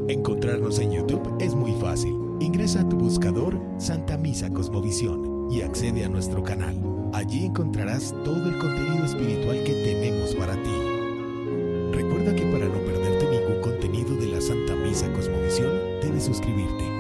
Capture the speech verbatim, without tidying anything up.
Encontrarnos en YouTube es muy fácil. Ingresa a tu buscador Santa Misa Cosmovisión y accede a nuestro canal. Allí encontrarás todo el contenido espiritual que tenemos para ti. Recuerda que para no perderte ningún contenido de la Santa Misa Cosmovisión, debes suscribirte.